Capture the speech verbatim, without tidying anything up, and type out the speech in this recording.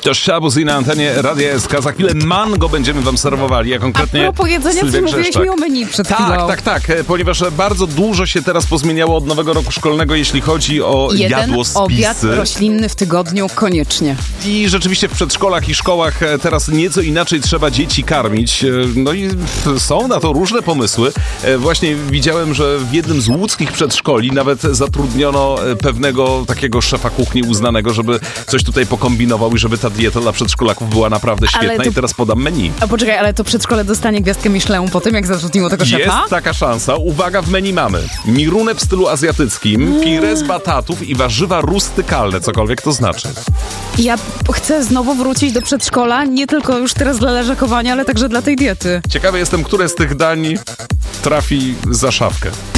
To Szabuzi na antenie Radia S K. Za chwilę mango będziemy wam serwowali, a konkretnie A propos jedzenia, Sylwia co mówiłeś Grzeszczak. mi o menu przed Tak, chwilą. tak, tak, ponieważ bardzo dużo się teraz pozmieniało od nowego roku szkolnego, jeśli chodzi o Jeden jadłospisy. obiad roślinny w tygodniu koniecznie. I rzeczywiście w przedszkolach i szkołach teraz nieco inaczej trzeba dzieci karmić. No i są na to różne pomysły. Właśnie widziałem, że w jednym z łódzkich przedszkoli nawet zatrudniono pewnego takiego szefa kuchni uznanego, żeby coś tutaj pokombinował i żeby ta dieta dla przedszkolaków była naprawdę świetna. to... I teraz podam menu. A poczekaj, ale to przedszkole dostanie gwiazdkę Michelin po tym, jak zatrudniło tego Jest szefa? taka szansa. Uwaga, w menu mamy mirunek w stylu azjatyckim, pire z batatów i warzywa rustykalne, cokolwiek to znaczy. Ja chcę znowu wrócić do przedszkola, nie tylko już teraz dla leżakowania, ale także dla tej diety. Ciekawy jestem, które z tych dań trafi za szafkę.